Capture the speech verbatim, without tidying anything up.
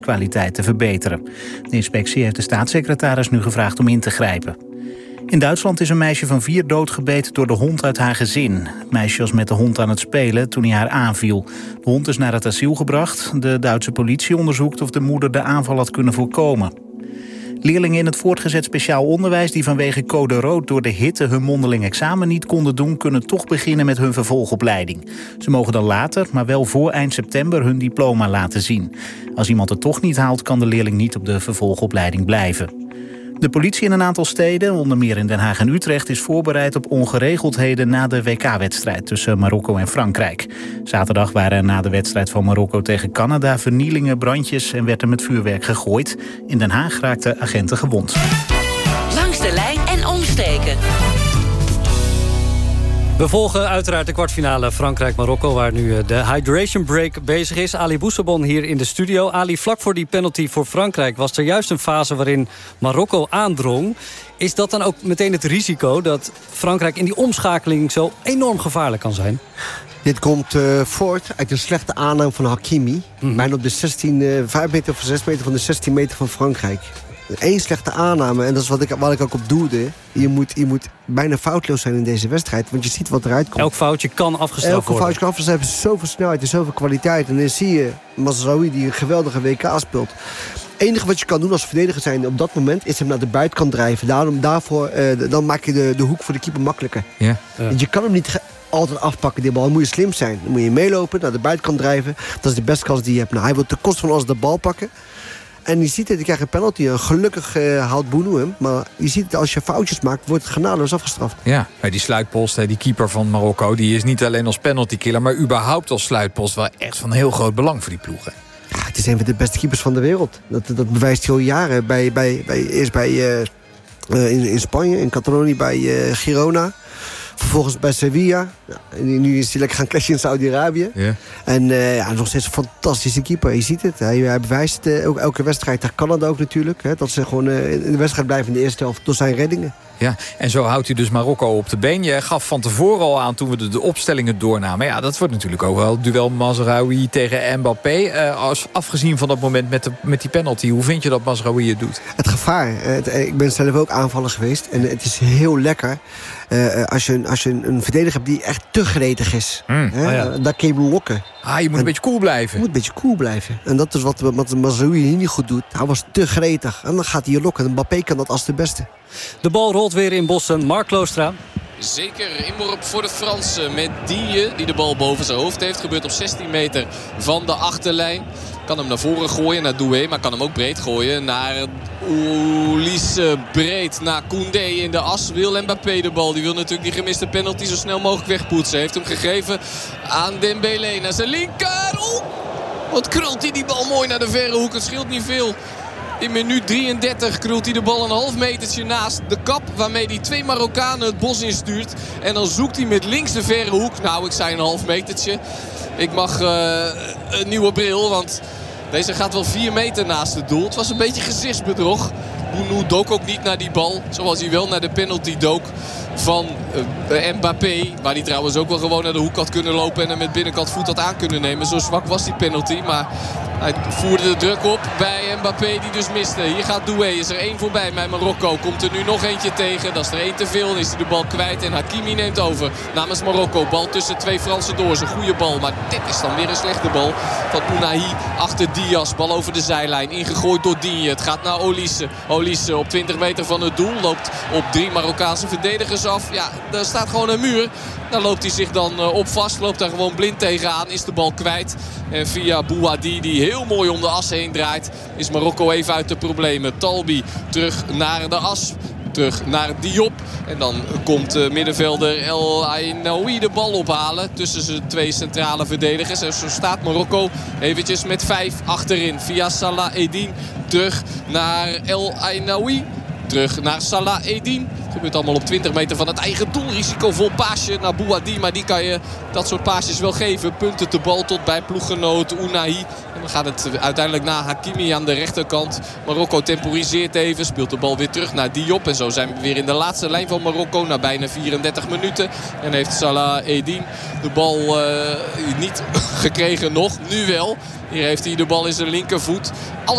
kwaliteit te verbeteren. De inspectie heeft de staatssecretaris nu gevraagd om in te grijpen. In Duitsland is een meisje van vier doodgebeten door de hond uit haar gezin. Het meisje was met de hond aan het spelen toen hij haar aanviel. De hond is naar het asiel gebracht. De Duitse politie onderzoekt of de moeder de aanval had kunnen voorkomen. Leerlingen in het voortgezet speciaal onderwijs die vanwege code rood door de hitte hun mondeling examen niet konden doen, kunnen toch beginnen met hun vervolgopleiding. Ze mogen dan later, maar wel voor eind september, hun diploma laten zien. Als iemand het toch niet haalt, kan de leerling niet op de vervolgopleiding blijven. De politie in een aantal steden, onder meer in Den Haag en Utrecht, is voorbereid op ongeregeldheden na de W K-wedstrijd tussen Marokko en Frankrijk. Zaterdag waren er na de wedstrijd van Marokko tegen Canada vernielingen, brandjes en werd er met vuurwerk gegooid. In Den Haag raakten agenten gewond. Langs de lijn en omsteken. We volgen uiteraard de kwartfinale Frankrijk-Marokko, waar nu de hydration break bezig is. Ali Boussabon hier in de studio. Ali, vlak voor die penalty voor Frankrijk was er juist een fase waarin Marokko aandrong. Is dat dan ook meteen het risico dat Frankrijk in die omschakeling zo enorm gevaarlijk kan zijn? Dit komt uh, voort uit een slechte aanname van Hakimi. Mm-hmm. Bijna op de zestien, uh, vijf meter of zes meter van de zestien meter van Frankrijk. Eén slechte aanname, en dat is wat ik, wat ik ook op doelde. Je moet, je moet bijna foutloos zijn in deze wedstrijd, want je ziet wat eruit komt. Elk foutje kan afgestraft Elke worden. foutje kan afgestraft. Ze hebben zoveel snelheid en zoveel kwaliteit. En dan zie je Mazraoui die een geweldige W K speelt. Het enige wat je kan doen als verdediger zijn op dat moment is hem naar de buitenkant drijven. Daarom, daarvoor, uh, dan maak je de, de hoek voor de keeper makkelijker. Ja. Ja. Want je kan hem niet ge- altijd afpakken, die bal. Dan moet je slim zijn. Dan moet je meelopen, naar de buitenkant drijven. Dat is de beste kans die je hebt. Nou, hij wil ten koste van alles de bal pakken. En je ziet het, ik krijg een penalty. Gelukkig uh, haalt Bounou hem. Maar je ziet het, als je foutjes maakt, wordt het genadeloos afgestraft. Ja, die sluitpost, die keeper van Marokko, die is niet alleen als penaltykiller, maar überhaupt als sluitpost wel echt van heel groot belang voor die ploegen. Ja, het is een van de beste keepers van de wereld. Dat, dat bewijst hij al jaren. Bij, bij, bij, eerst bij, uh, uh, in, in Spanje, in Catalonië, bij uh, Girona. Vervolgens bij Sevilla. Ja, en nu is hij lekker gaan clashen in Saudi-Arabië. Yeah. En uh, ja, nog steeds een fantastische keeper. Je ziet het. Hij, hij bewijst uh, ook elke wedstrijd. Tegen Canada ook natuurlijk. Hè, dat ze gewoon uh, in de wedstrijd blijven in de eerste helft door zijn reddingen. Ja, en zo houdt hij dus Marokko op de been. Je gaf van tevoren al aan toen we de, de opstellingen doornamen. Ja, dat wordt natuurlijk ook wel duel Mazraoui tegen Mbappé. Uh, als, afgezien van dat moment met, de, met die penalty. Hoe vind je dat Mazraoui het doet? Het gevaar. Het, ik ben zelf ook aanvaller geweest. En het is heel lekker uh, als je, als je een, een verdediger hebt die echt te gretig is. Mm. Hè? Oh ja. Daar kun je blokken. Ah, je moet en, een beetje cool blijven. Je moet een beetje cool blijven. En dat is wat, wat Mazraoui hier niet goed doet. Hij was te gretig. En dan gaat hij je lokken. En Mbappé kan dat als de beste. De bal rolt weer in Bossen. Mark Kloostra. Zeker inworp voor de Fransen met Digne die de bal boven zijn hoofd heeft. Gebeurt op zestien meter van de achterlijn. Kan hem naar voren gooien, naar Doué. Maar kan hem ook breed gooien naar Ulysse. Breed naar Koundé in de as. Wil Mbappé de bal. Die wil natuurlijk die gemiste penalty zo snel mogelijk wegpoetsen. Heeft hem gegeven aan Dembélé. Naar zijn linker. Oeh, wat krult hij die bal mooi naar de verre hoek. Het scheelt niet veel. In minuut drieëndertig krult hij de bal een half metertje naast de kap. Waarmee hij twee Marokkanen het bos instuurt. En dan zoekt hij met links de verre hoek. Nou, ik zei een half metertje. Ik mag uh, een nieuwe bril. Want deze gaat wel vier meter naast het doel. Het was een beetje gezichtsbedrog. Bounou dook ook niet naar die bal. Zoals hij wel naar de penalty dook van uh, Mbappé. Waar hij trouwens ook wel gewoon naar de hoek had kunnen lopen. En hem met binnenkant voet had aan kunnen nemen. Zo zwak was die penalty. Maar hij voerde de druk op bij Mbappé die dus miste. Hier gaat Doué. Is er één voorbij bij Marokko. Komt er nu nog eentje tegen. Dat is er één te veel. Dan is hij de bal kwijt. En Hakimi neemt over namens Marokko. Bal tussen twee Fransen door. Zijn goede bal. Maar dit is dan weer een slechte bal van Ounahi achter Diaz. Bal over de zijlijn. Ingegooid door Digne. Het gaat naar Olise. Olise op twintig meter van het doel. Loopt op drie Marokkaanse verdedigers af. Ja, daar staat gewoon een muur. Daar loopt hij zich dan op vast. Loopt daar gewoon blind tegenaan. Is de bal kwijt. En via Bouhaddi die heel mooi om de as heen draait. Is Marokko even uit de problemen. Talbi terug naar de as. Terug naar Diop. En dan komt uh, middenvelder El Ainaoui de bal ophalen. Tussen zijn twee centrale verdedigers. En zo staat Marokko eventjes met vijf achterin. Via Salah Eddin terug naar El Ainaoui. Terug naar Salah Eddin. Het gebeurt allemaal op twintig meter van het eigen doel. Risicovol paasje naar Bouhaddi. Maar die kan je dat soort paasjes wel geven. Punten de bal tot bij ploeggenoot Ounahi. En dan gaat het uiteindelijk naar Hakimi aan de rechterkant. Marokko temporiseert even. Speelt de bal weer terug naar Diop. En zo zijn we weer in de laatste lijn van Marokko. Na bijna vierendertig minuten. En heeft Salah Eddin de bal uh, niet gekregen nog. Nu wel. Hier heeft hij de bal in zijn linkervoet. Alle